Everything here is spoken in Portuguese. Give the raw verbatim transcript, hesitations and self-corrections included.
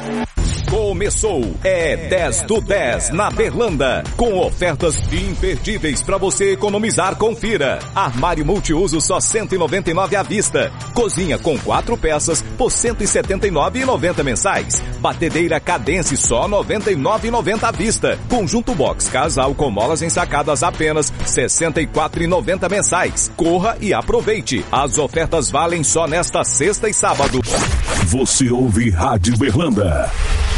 Começou, é dez do dez na Berlanda, com ofertas imperdíveis para você economizar. Confira. Armário multiuso só cento e noventa e nove à vista. Cozinha com quatro peças por cento e setenta e nove reais e noventa mensais. Batedeira Cadence só noventa e nove reais e noventa à vista. Conjunto box casal com molas ensacadas apenas sessenta e quatro reais e noventa mensais. Corra e aproveite. As ofertas valem só nesta sexta e sábado. Você ouve Rádio Berlanda.